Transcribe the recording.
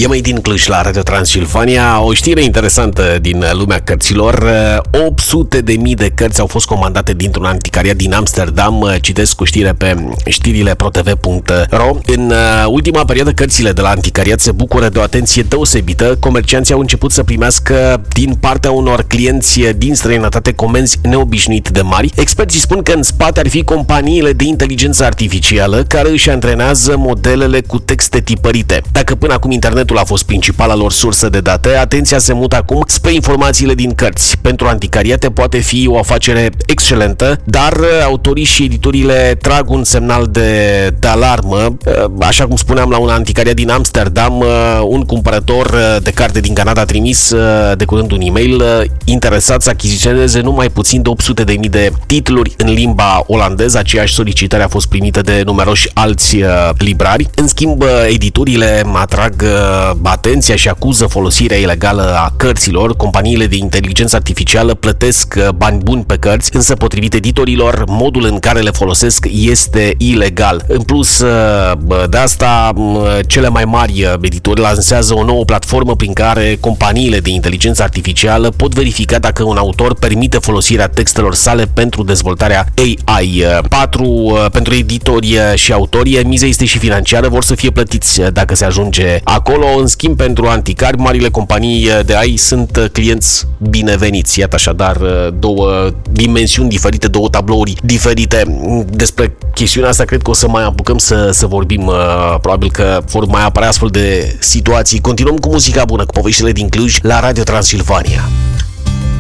E mai din Cluj la Radio Transilvania. O știre interesantă din lumea cărților. 800.000 de cărți au fost comandate dintr-un anticariat din Amsterdam. Citesc cu știre pe știrile protv.ro. În ultima perioadă, cărțile de la anticariat se bucură de o atenție deosebită. Comercianții au început să primească din partea unor clienți din străinătate comenzi neobișnuit de mari. Experții spun că în spate ar fi companiile de inteligență artificială care își antrenează modelele cu texte tipărite. Dacă până acum internetul a fost principala lor sursă de date, atenția se mută acum spre informațiile din cărți. Pentru anticariate poate fi o afacere excelentă, dar autorii și editorile trag un semnal de alarmă. Așa cum spuneam, la un anticariat din Amsterdam, un cumpărător de carte din Canada a trimis de curând un e-mail interesat să achiziționeze numai puțin de 800.000 de titluri în limba olandeză. Aceeași solicitare a fost primită de numeroși alți librari. În schimb, editurile atrag atenția și acuză folosirea ilegală a cărților. Companiile de inteligență artificială plătesc bani buni pe cărți, însă potrivit editorilor, modul în care le folosesc este ilegal. În plus de asta, cele mai mari editori lansează o nouă platformă prin care companiile de inteligență artificială pot verifica dacă un autor permite folosirea textelor sale pentru dezvoltarea AI. Pentru editori și autori, miza este și financiară, vor să fie plătiți dacă se ajunge acolo. În schimb, pentru anticari, marile companii de AI sunt clienți bineveniți. Iată așadar două dimensiuni diferite, două tablouri diferite. Despre chestiunea asta cred că o să mai apucăm să vorbim. Probabil că vor mai apărea astfel de situații. Continuăm cu muzica bună, cu poveștile din Cluj la Radio Transilvania.